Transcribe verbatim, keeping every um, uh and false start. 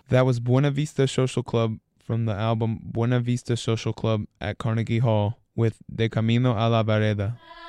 That was Buena Vista Social Club from the album Buena Vista Social Club at Carnegie Hall with De Camino a la Vereda.